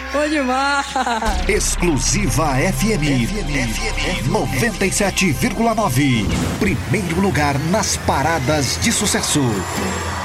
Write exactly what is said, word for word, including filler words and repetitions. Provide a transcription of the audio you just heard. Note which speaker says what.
Speaker 1: Bom demais.
Speaker 2: Exclusiva F M, F M, F M noventa e sete vírgula nove. Primeiro lugar nas paradas de sucesso.